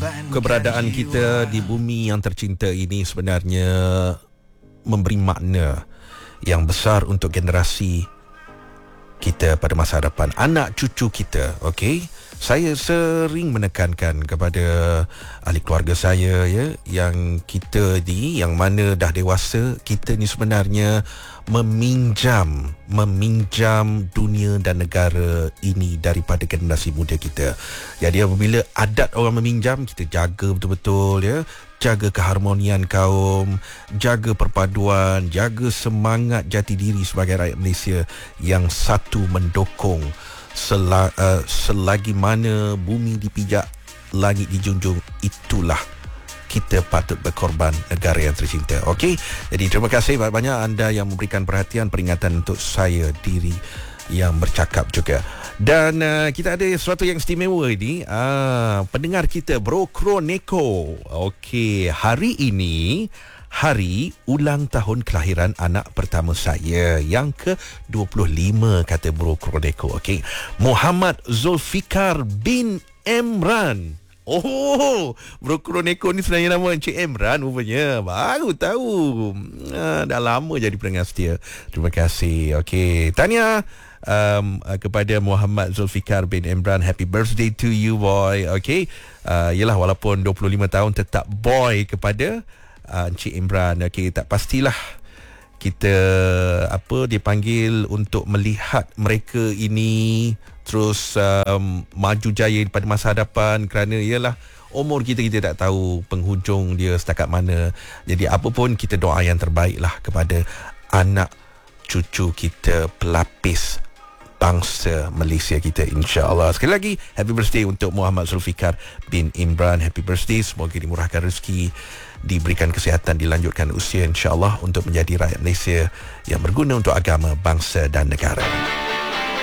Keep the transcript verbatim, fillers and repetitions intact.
keberadaan kita di bumi yang tercinta ini sebenarnya memberi makna yang besar untuk generasi kita pada masa hadapan, anak cucu kita. Okey, saya sering menekankan kepada ahli keluarga saya, ya, yang kita ni, yang mana dah dewasa, kita ni sebenarnya meminjam meminjam dunia dan negara ini daripada generasi muda kita. Jadi apabila adat orang meminjam, kita jaga betul-betul, ya, jaga keharmonian kaum, jaga perpaduan, jaga semangat jati diri sebagai rakyat Malaysia yang satu mendukung. Sel- uh, selagi mana bumi dipijak, langit dijunjung, itulah kita patut berkorban negara yang tercinta. Okey, jadi terima kasih banyak-banyak anda yang memberikan perhatian, peringatan untuk saya diri yang bercakap juga. Dan uh, kita ada sesuatu yang istimewa ini, uh, pendengar kita Bro Kroneko. Okey, hari ini hari ulang tahun kelahiran anak pertama saya yang ke dua puluh lima, kata Bro Kroneko. Okey, Muhammad Zulfikar bin Emran. Oh, Bro Kroneko ni sebenarnya nama Encik Emran rupanya. Baru tahu. Ah, dah lama jadi pendengar setia. Terima kasih. Okey, tahniah um, kepada Muhammad Zulfikar bin Emran. Happy birthday to you, boy. Okey, uh, yelah, walaupun dua puluh lima tahun tetap boy kepada uh, Encik Emran. Okey, tak pastilah kita apa dipanggil untuk melihat mereka ini terus um, maju jaya pada masa hadapan, kerana ialah umur kita, kita tak tahu penghujung dia setakat mana. Jadi apa pun, kita doa yang terbaik lah kepada anak cucu kita, pelapis bangsa Malaysia kita, insya-Allah. Sekali lagi happy birthday untuk Muhammad Zulfikar bin Imran. Happy birthday, semoga dimurahkan rezeki, diberikan kesihatan, dilanjutkan usia, insya-Allah, untuk menjadi rakyat Malaysia yang berguna untuk agama, bangsa dan negara.